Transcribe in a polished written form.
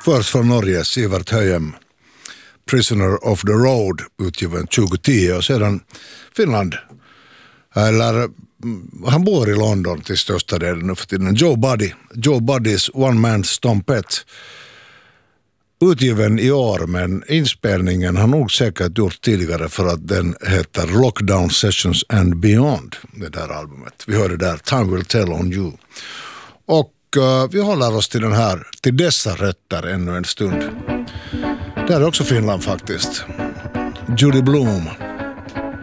Först från Norge, Sivert Höjem, Prisoner of the Road, utgiven 2010, och sedan Finland, eller han bor i London till största delen nu för tiden, Joe Buddys One Man Stompet, utgiven i år, men inspelningen har nog säkert gjort tidigare för att den heter Lockdown Sessions and Beyond, det där albumet. Vi hörde där Time Will Tell on You. Och vi håller oss till dessa rötter ännu en stund. Där är också Finland faktiskt. Judy Bloom.